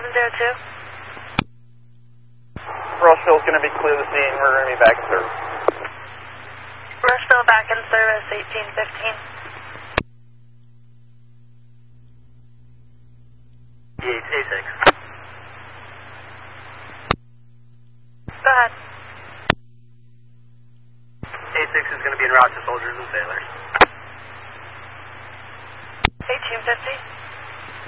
702. Rushville's going to be clear this evening. We're going to be back in service. Rushville back in service, 1815. A6. Go ahead. A6 is going to be en route to soldiers and sailors. 1850.